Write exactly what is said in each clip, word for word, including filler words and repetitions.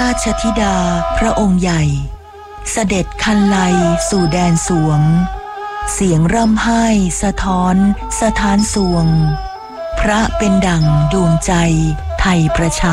ราชธิดาพระองค์ใหญ่เสด็จคันไลสู่แดนสวงเสียงร่ำไห้สะท้อนสถานสวงพระเป็นดั่งดวงใจไทยประชา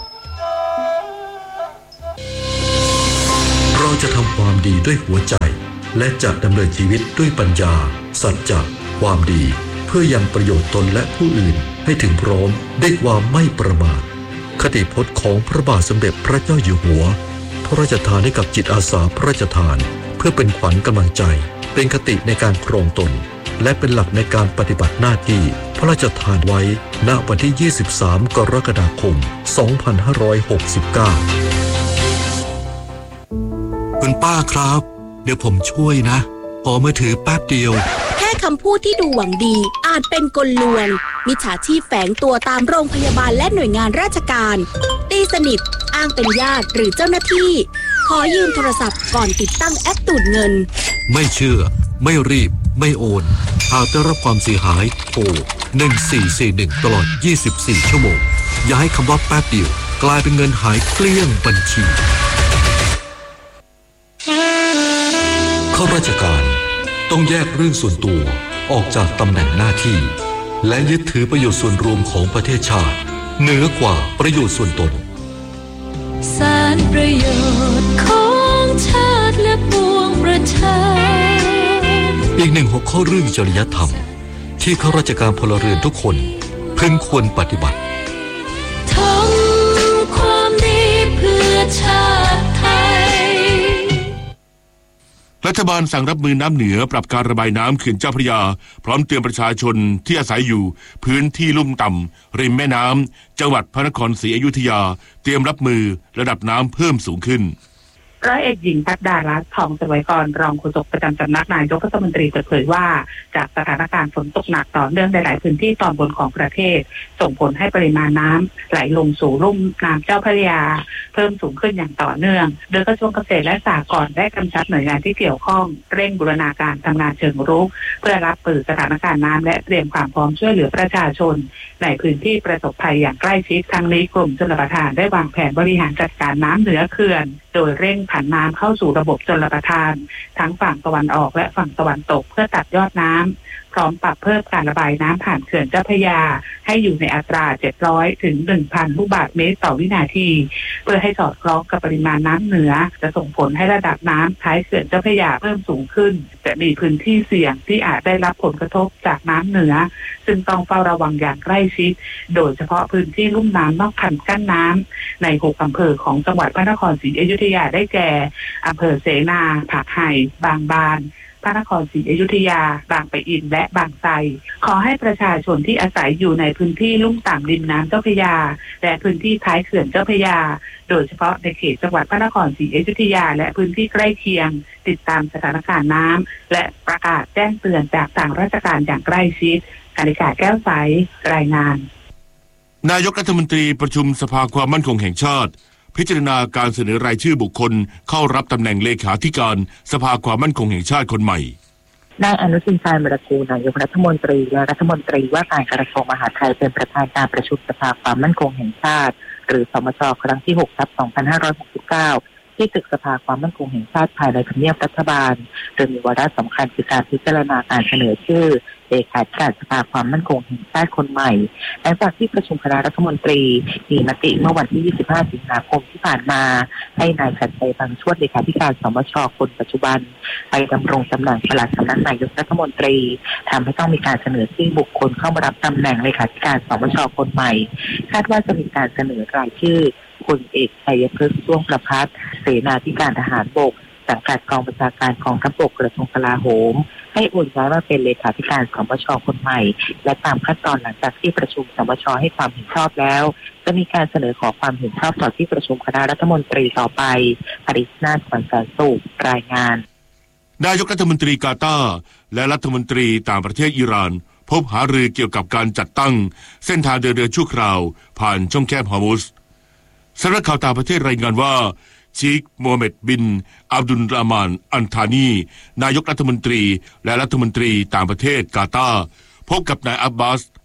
เราจะทำความดีด้วยหัวใจและจะดำเนินชีวิตด้วยปัญญาสัจจะความดีเพื่อยังประโยชน์ตนและผู้อื่นให้ถึงพร้อมด้วยความไม่ประมาทคติพจน์ของพระบาทสมเด็จพระเจ้าอยู่หัวพระราชทานให้กับจิตอาสาพระราชทานเพื่อเป็นขวัญกำลังใจเป็นคติในการครองตนและเป็นหลักในการปฏิบัติหน้าที่พระราชทานไว้ณวันที่ยี่สิบสามกรกฎาคมสองพันห้าร้อยหกสิบเก้าคุณป้าครับเดี๋ยวผมช่วยนะขอมือถือแป๊บเดียวแค่คำพูดที่ดูหวังดีอาจเป็นกลลวงมิจฉาชีพแฝงตัวตามโรงพยาบาลและหน่วยงานราชการตีสนิทอ้างเป็นญาติหรือเจ้าหน้าที่ขอยืมโทรศัพท์ก่อนติดตั้งแอปดูดเงินไม่เชื่อไม่รีบไม่โอนหากได้รับความเสียหายโทรหนึ่งสี่สี่หนึ่งตลอดยี่สิบสี่ชั่วโมงอย่าให้คำว่าแป๊บเดียวกลายเป็นเงินหายเกลี้ยงบัญชีข้าราชการต้องแยกเรื่องส่วนตัวออกจากตำแหน่งหน้าที่และยึดถือประโยชน์ส่วนรวมของประเทศชาติเหนือกว่าประโยชน์ส่วนตนสารประโยชน์ของชาติและปวงประชาอีกหนึ่งหัวข้อเรื่องจริยธรรมที่ข้าราชการพลเรือนทุกคนพึงควรปฏิบัติทำความดีเพื่อชาติไทยรัฐบาลสั่งรับมือน้ำเหนือปรับการระบายน้ำเขื่อนเจ้าพระยาพร้อมเตือนประชาชนที่อาศัยอยู่พื้นที่ลุ่มต่ำริมแม่น้ำจังหวัดพระนครศรีอยุธยาเตรียมรับมือระดับน้ำเพิ่มสูงขึ้นร้อยเอกหญิงพัฒดารัตน์ทองสวัยกรรองโฆษกประจำสำนักนายกรัฐมนตรีเปิดเผยว่าจากสถานการณ์ฝนตกหนักต่อเนื่องในหลายพื้นที่ตอนบนของประเทศส่งผลให้ปริมาณน้ำไหลลงสู่ลุ่มน้ำเจ้าพระยาเพิ่มสูงขึ้นอย่างต่อเนื่องโดยกระทรวงเกษตรและสหกรณ์ได้กำชับหน่วยงานที่เกี่ยวข้องเร่งบูรณาการทำงานเชิงรุกเพื่อรับมือสถานการณ์น้ำและเตรียมความพร้อมช่วยเหลือประชาชนในพื้นที่ประสบภัยอย่างใกล้ชิดทั้งนี้กรมชลประทานได้วางแผนบริหารจัดการน้ำเหนือเขื่อนโดยเร่งผันน้ำเข้าสู่ระบบชลประทานทั้งฝั่งตะวันออกและฝั่งตะวันตกเพื่อตัดยอดน้ำพร้อมปรับเพิ่มการระบายน้ำผ่านเขื่อนเจ้าพระยาให้อยู่ในอัตราเจ็ดร้อยถึง หนึ่งพัน ลูกบาศก์เมตรต่อวินาทีเพื่อให้สอดคล้องกับปริมาณน้ำเหนือจะส่งผลให้ระดับน้ำท้ายเขื่อนเจ้าพระยาเพิ่มสูงขึ้นแต่มีพื้นที่เสี่ยงที่อาจได้รับผลกระทบจากน้ำเหนือซึ่งต้องเฝ้าระวังอย่างใกล้ชิดโดยเฉพาะพื้นที่ลุ่มน้ำนอกคันกั้นน้ำในหกอำเภอของจังหวัดพระนครศรีอยุธยาได้แก่อำเภอเสนาผักไห่บางบานพระนครศรีอยุธยาบางปะอินและบางไทรขอให้ประชาชนที่อาศัยอยู่ในพื้นที่ลุ่มต่ำริมน้ำเจ้าพระยาและพื้นที่ท้ายเขื่อนเจ้าพระยาโดยเฉพาะในเขตจังหวัดพระนครศรีอยุธยาและพื้นที่ใกล้เคียงติดตามสถานการณ์น้ำและประกาศแจ้งเตือนจากทางราชการอย่างใกล้ชิดกนิกาแก้วใสรายงานนายกรัฐมนตรีประชุมสภาความมั่นคงแห่งชาติพิจารณาการเสนอรายชื่อบุคคลเข้ารับตำแหน่งเลขาธิการสภาความมั่นคงแห่งชาติคนใหม่นายอนุทินชาญวิรากูลนายกรัฐมนตรีและรัฐมนตรีว่าการกระทรวงมหาดไทยเป็นประธานการประชุมสภาความมั่นคงแห่งชาติหรือสมช.ครั้งที่หกทับสองพันห้าร้อยหกสิบเก้าที่ตึกสภาความมั่นคงแห่งชาติภายในทำเนียบรัฐบาลโดยมีวาระสำคัญคือการพิจารณาการเสนอชื่อเลขาธิการสภาความมั่นคงแห่งชาติคนใหม่หลังจากที่ประชุมคณะรัฐมนตรีมีมติเมื่อวันที่ยี่สิบห้าสิงหาคมที่ผ่านมาให้นายชัดชัยบางชวดเลขาธิการสมช.คนปัจจุบันไปดำรงตำแหน่งปลัดสำนักนายกรัฐมนตรีทำให้ต้องมีการเสนอชื่อบุคคลเข้ามารับตำแหน่งเลขาธิการสมช.คนใหม่คาดว่าจะมีการเสนอรายชื่อพลเอกชัยพฤกษ์ช่วงประภัสเสนาธิการทหารบกสังกัดกองบัญชาการกองทัพบกกระทรวงกลาโหมให้โอนย้ายมาเป็นเลขาธิการสมช.คนใหม่และตามขั้นตอนหลังจากที่ประชุมสมช.ให้ความเห็นชอบแล้วจะมีการเสนอขอความเห็นชอบต่อที่ประชุมคณะรัฐมนตรีต่อไปปริศนาถวันแสนสุขรายงานนายกรัฐมนตรีกาตาร์และรัฐมนตรีต่างประเทศอิหร่านพบหารือเกี่ยวกับการจัดตั้งเส้นทางเดินเรือชั่วคราวผ่านช่องแคบฮอร์มุซสำนักข่าวต่างประเทศรายงานว่าชีคโมฮัมเหม็ดบินอับดุลรามานอันธานีนายกรัฐมนตรีและรัฐมนตรีต่างประเทศกาตาร์พบกับนายอับบาส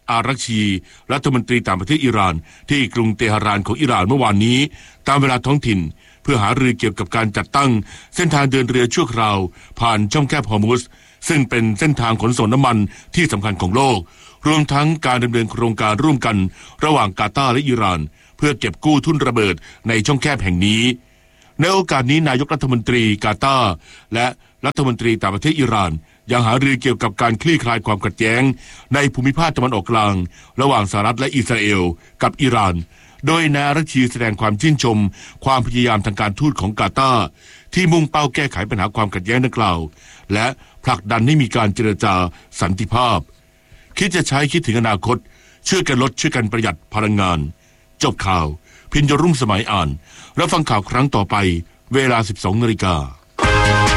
อารักชีรัฐมนตรีต่างประเทศอิหร่านที่กรุงเตหะรานของอิหร่านเมื่อวานนี้ตามเวลาท้องถิ่นเพื่อหารือเกี่ยวกับการจัดตั้งเส้นทางเดินเรือชั่วคราวผ่านช่องแคบฮอร์มุซซึ่งเป็นเส้นทางขนส่งน้ำมันที่สำคัญของโลกรวมทั้งการดำเนินโครงการร่วมกันระหว่างกาตาร์และอิหร่านเพื่อเก็บกู้ทุ่นระเบิดในช่องแคบแห่งนี้ในโอกาสนี้นายกรัฐมนตรีกาตาร์และรัฐมนตรีต่างประเทศอิหร่านยังหารือเกี่ยวกับการคลี่คลายความขัดแย้งในภูมิภาคตะวันออกกลางระหว่างสหรัฐและอิสราเอลกับอิหร่านโดยนายอารักชีแสดงความชื่นชมความพยายามทางการทูตของกาตาร์ที่มุ่งเป้าแก้ไขปัญหาความขัดแย้งดังกล่าวและผลักดันให้มีการเจรจาสันติภาพคิดจะใช้คิดถึงอนาคตช่วยกันลดช่วยกันประหยัดพลังงานจบข่าวพิญญรุ่งสมัยอ่านรับฟังข่าวครั้งต่อไปเวลา สิบสองนาฬิกา